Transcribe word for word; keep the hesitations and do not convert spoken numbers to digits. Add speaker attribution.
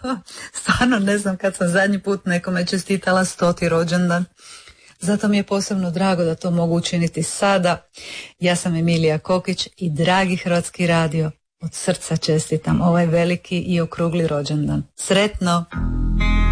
Speaker 1: Stvarno ne znam kad sam zadnji put nekome čestitala stoti rođendan. Zato mi je posebno drago da to mogu učiniti sada. Ja sam Emilija Kokić i dragi Hrvatski radio, od srca čestitam ovaj veliki i okrugli rođendan. Sretno!